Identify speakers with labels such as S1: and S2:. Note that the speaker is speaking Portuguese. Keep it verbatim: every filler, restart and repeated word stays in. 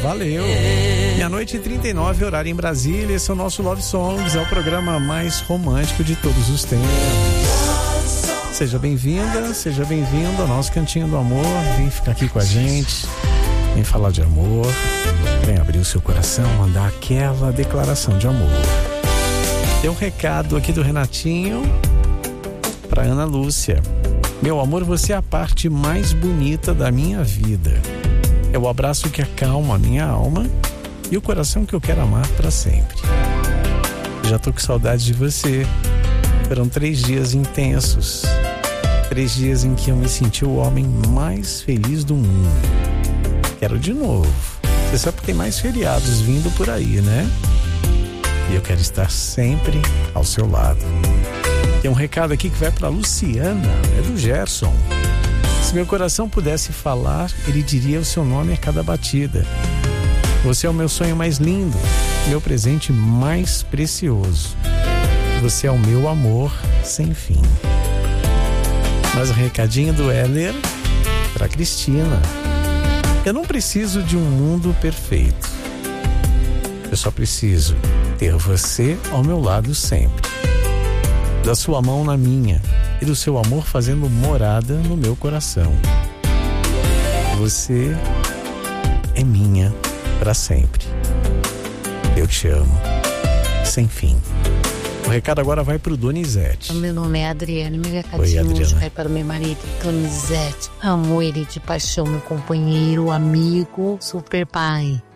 S1: Valeu. Meia-noite e trinta e nove, horário em Brasília. Esse é o nosso Love Songs, é o programa mais romântico de todos os tempos. Seja bem-vinda, seja bem-vindo ao nosso Cantinho do Amor. Vem ficar aqui com a gente, vem falar de amor, vem abrir o seu coração, mandar aquela declaração de amor. Tem um recado aqui do Renatinho para Ana Lúcia. Meu amor, você é a parte mais bonita da minha vida. É o abraço que acalma a minha alma e o coração que eu quero amar para sempre. Já tô com saudade de você. Foram três dias intensos. Três dias em que eu me senti o homem mais feliz do mundo. Quero de novo. Você sabe que tem mais feriados vindo por aí, né? E eu quero estar sempre ao seu lado. Tem um recado aqui que vai para Luciana, é do Gerson. Se meu coração pudesse falar, ele diria o seu nome a cada batida. Você é o meu sonho mais lindo, meu presente mais precioso. Você é o meu amor sem fim. Mais um recadinho do Heller para Cristina. Eu não preciso de um mundo perfeito. Eu só preciso ter você ao meu lado sempre. Da sua mão na minha e do seu amor fazendo morada no meu coração. Você é minha para sempre. Eu te amo sem fim. O recado agora vai pro Donizete.
S2: Meu nome é Adriana, meu recadinho
S1: Oi, Adriana.
S2: hoje vai para o meu marido Donizete. Amo ele de paixão, meu companheiro, amigo, super pai.